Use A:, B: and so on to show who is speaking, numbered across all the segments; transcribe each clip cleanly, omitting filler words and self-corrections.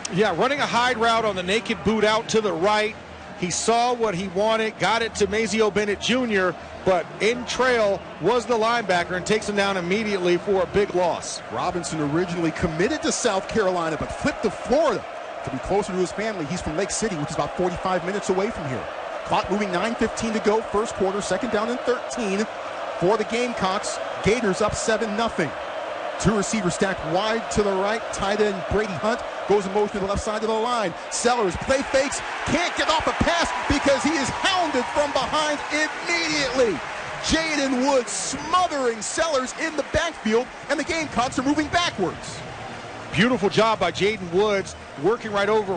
A: Yeah, running a hide route on the naked boot out to the right. He saw what he wanted, got it to Mazeo Bennett Jr., but in trail was the linebacker and takes him down immediately for a big loss.
B: Robinson originally committed to South Carolina, but flipped to Florida to be closer to his family. He's from Lake City, which is about 45 minutes away from here. Clock moving, 9:15 to go, first quarter, second down and 13 for the Gamecocks. Gators up 7-0. Two receivers stacked wide to the right. Tight end Brady Hunt goes in motion to the left side of the line. Sellers play fakes, can't get off a pass because he is hounded from behind immediately. Jaden Woods smothering Sellers in the backfield, and the Gamecocks are moving backwards.
A: Beautiful job by Jaden Woods, working right over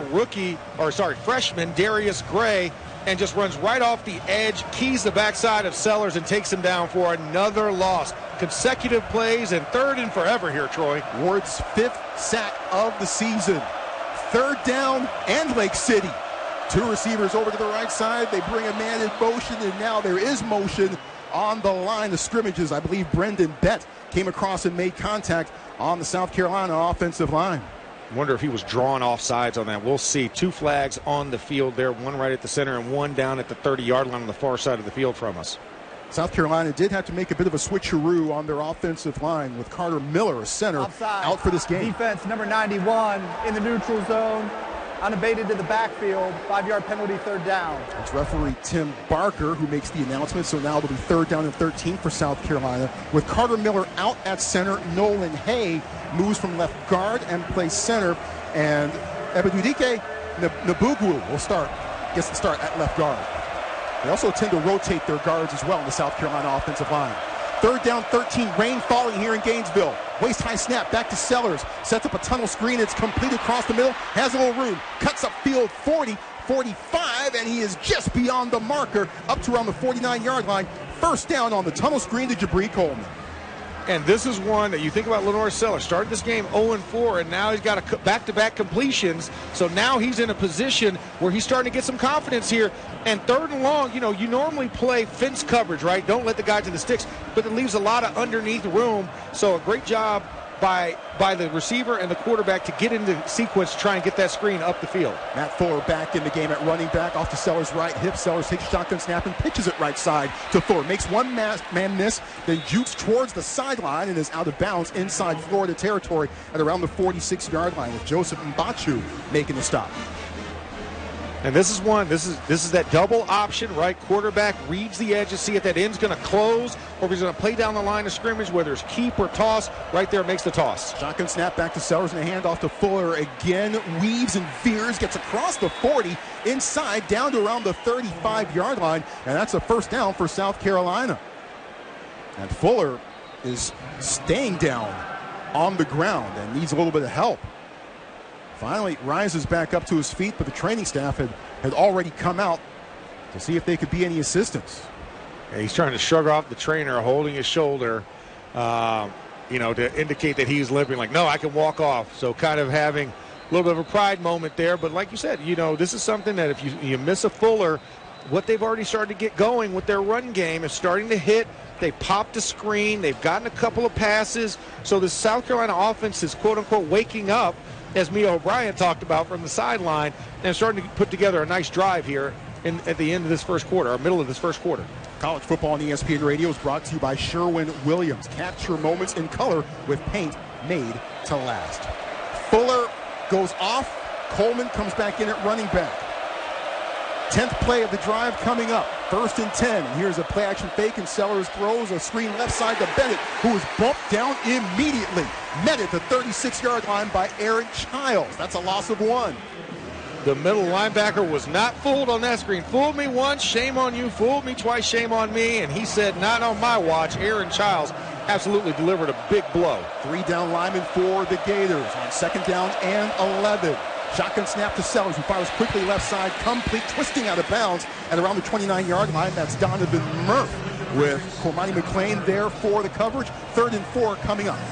A: freshman Darius Gray, and just runs right off the edge, keys the backside of Sellers, and takes him down for another loss. Consecutive plays and third and forever here, Troy.
B: Ward's fifth sack of the season. Third down and Lake City. Two receivers over to the right side. They bring a man in motion, and now there is motion on the line of scrimmages. I believe Brendan Bett came across and made contact on the South Carolina offensive line.
A: Wonder if he was drawn off sides on that. We'll see. Two flags on the field there, one right at the center and one down at the 30-yard line on the far side of the field from us.
B: South Carolina did have to make a bit of a switcheroo on their offensive line with Carter Miller, a center,
C: Offside.
B: out for this game.
C: Defense number 91 in the neutral zone, unabated to the backfield, 5-yard penalty, third down.
B: It's referee Tim Barker who makes the announcement, so now it'll be third down and 13 for South Carolina. With Carter Miller out at center, Nolan Hay moves from left guard and plays center, and Ebedudike Nabugwu gets the start at left guard. They also tend to rotate their guards as well in the South Carolina offensive line. Third down, 13, rain falling here in Gainesville. Waist-high snap, back to Sellers. Sets up a tunnel screen, it's complete across the middle. Has a little room, cuts up field 40, 45, and he is just beyond the marker, up to around the 49-yard line. First down on the tunnel screen to Jabri Coleman.
A: And this is one that you think about Lenore Sellers. Started this game 0-4, and now he's got a back-to-back completions. So now he's in a position where he's starting to get some confidence here. And third and long, you normally play fence coverage, right? Don't let the guy to the sticks, but it leaves a lot of underneath room. So a great job by the receiver and the quarterback to get into sequence to try and get that screen up the field.
B: Matt Fuller back in the game at running back, off to Sellers' right hip. Sellers takes a shotgun snap and pitches it right side to Fuller. Makes one man miss, then jukes towards the sideline and is out of bounds inside Florida territory at around the 46-yard line, with Joseph Mbachu making the stop.
A: And this is that double option, right? Quarterback reads the edge to see if that end's going to close or if he's going to play down the line of scrimmage, whether it's keep or toss. Right there makes the toss.
B: Shotgun snap back to Sellers and a handoff to Fuller again. Weaves and veers, gets across the 40, inside, down to around the 35-yard line. And that's a first down for South Carolina. And Fuller is staying down on the ground and needs a little bit of help. Finally rises back up to his feet, but the training staff had already come out to see if they could be any assistance.
A: Yeah, he's trying to shrug off the trainer, holding his shoulder, to indicate that he's limping. Like, no, I can walk off. So kind of having a little bit of a pride moment there. But like you said, this is something that if you miss a Fuller, what they've already started to get going with their run game is starting to hit. They popped a screen. They've gotten a couple of passes. So the South Carolina offense is, quote-unquote, waking up, as Mia O'Brien talked about from the sideline, and starting to put together a nice drive here at the end of this first quarter, or middle of this first quarter.
B: College football on ESPN Radio is brought to you by Sherwin-Williams. Capture moments in color with paint made to last. Fuller goes off. Coleman comes back in at running back. 10th play of the drive coming up. First and 10. And here's a play-action fake, and Sellers throws a screen left side to Bennett, who is bumped down immediately. Met at the 36-yard line by Aaron Childs. That's a loss of 1.
A: The middle linebacker was not fooled on that screen. Fooled me once, shame on you. Fooled me twice, shame on me. And he said, not on my watch. Aaron Childs absolutely delivered a big blow.
B: 3 down linemen for the Gators on second down and 11. Shotgun snap to Sellers, who fires quickly left side, complete, twisting out of bounds at around the 29-yard line. That's Donovan Murph with Cormani McClain there for the coverage. 3rd and 4 coming up.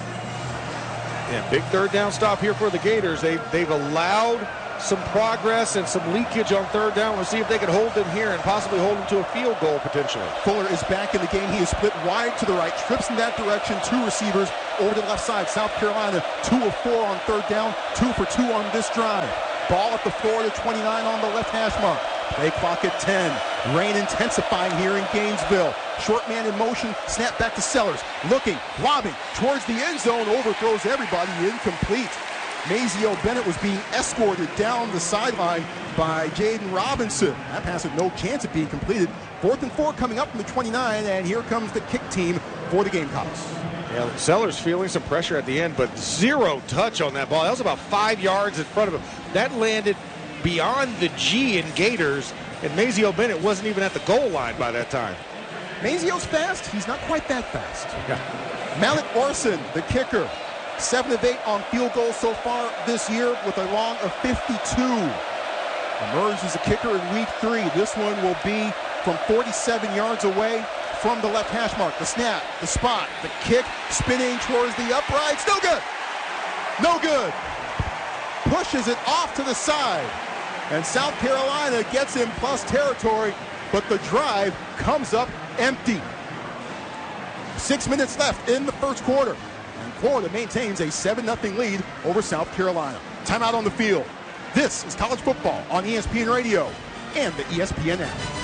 A: Yeah, big third down stop here for the Gators. They've allowed some progress and some leakage on third down. We'll see if they can hold them here and possibly hold them to a field goal potentially.
B: Fuller is back in the game. He is split wide to the right, trips in that direction. 2 receivers over to the left side. South Carolina 2 of 4 on third down, 2 for 2 on this drive. Ball at the Florida 29 on the left hash mark. Play clock at 10. Rain intensifying here in Gainesville. Short man in motion. Snap back to Sellers. Looking, lobbing towards the end zone. Overthrows everybody. Incomplete. Mazeo Bennett was being escorted down the sideline by Jaden Robinson. That pass had no chance of being completed. 4th and 4 coming up from the 29, and here comes the kick team for the Gamecocks.
A: Yeah, Sellers feeling some pressure at the end, but 0 touch on that ball. That was about 5 yards in front of him. That landed beyond the G in Gators, and Mazeo Bennett wasn't even at the goal line by that time.
B: Mazeo's fast. He's not quite that fast.
A: Yeah.
B: Malik Orson, the kicker. 7 of 8 on field goals so far this year with a long of 52. Emerged as a kicker in week 3. This one will be from 47 yards away from the left hash mark. The snap, the spot, the kick, spinning towards the uprights. No good. No good. Pushes it off to the side. And South Carolina gets in plus territory, but the drive comes up empty. 6 minutes left in the first quarter. Florida maintains a 7-0 lead over South Carolina. Timeout on the field. This is college football on ESPN Radio and the ESPN app.